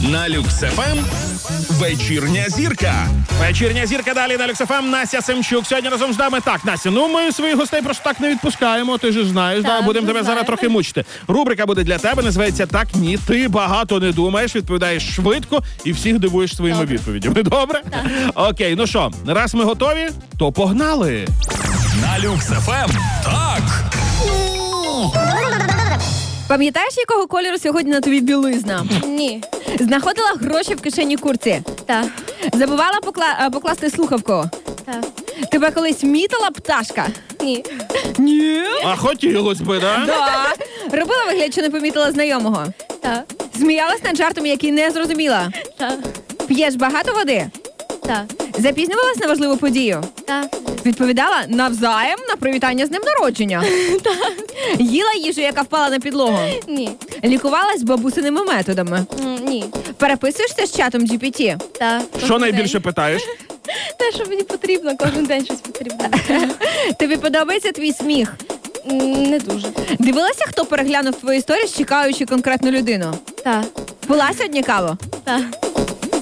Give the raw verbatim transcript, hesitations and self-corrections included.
На Люкс еф ем вечірня зірка. Вечірня зірка далі на Люкс еф ем. Настя Семчук сьогодні разом з нами. Так, Настя, ну ми своїх гостей просто так не відпускаємо, ти ж знаєш, Так, да? Будемо тебе знаю. зараз трохи мучити. Рубрика буде для тебе, називається «Так, ні». Ти багато не думаєш, відповідаєш швидко і всіх дивуєш своїми Добре. відповідями. Добре? Так. Окей, ну що, раз ми готові, то погнали. На Люкс еф ем. Так. Пам'ятаєш, якого кольору сьогодні на тобі білизна? Ні. Знаходила гроші в кишені куртці? Так. Забувала покла- покласти слухавку? Так. Тебе колись мітила пташка? Ні. Ні. А хотілось би, да? Да. Робила вигляд, що не помітила знайомого? Так. Сміялась над жартом, який не зрозуміла? Так. П'єш багато води? Так. Запізнювалась на важливу подію? Так. Відповідала навзаєм на привітання з днем народження? Так. Їла їжу, яка впала на підлогу? Ні. Лікувалась бабусиними методами? М, Ні. Переписуєшся з чатом джі пі ті? Так. Що Кожен найбільше день. питаєш? Те, що мені потрібно, кожен день щось потрібно. Тобі подобається твій сміх? М, Не дуже. Дивилася, хто переглянув твою історію, чекаючи конкретну людину? Так. Пила сьогодні каву? Так.